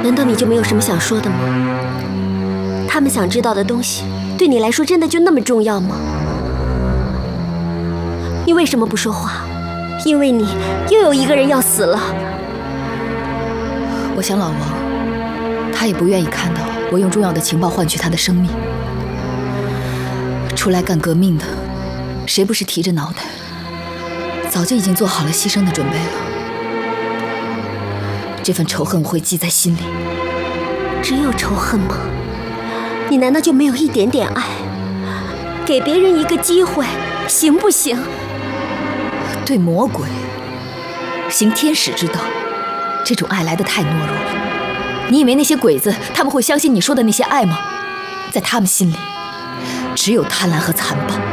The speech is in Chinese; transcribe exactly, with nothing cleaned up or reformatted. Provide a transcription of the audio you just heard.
难道你就没有什么想说的吗？他们想知道的东西，对你来说真的就那么重要吗？你为什么不说话？因为你又有一个人要死了。 我想老王，他也不愿意看到我用重要的情报换取他的生命。出来干革命的，谁不是提着脑袋，早就已经做好了牺牲的准备了。这份仇恨我会记在心里。 只有仇恨吗？你难道就没有一点点爱？给别人一个机会，行不行？ 对魔鬼行天使之道，这种爱来得太懦弱了。你以为那些鬼子他们会相信你说的那些爱吗？在他们心里，只有贪婪和残暴。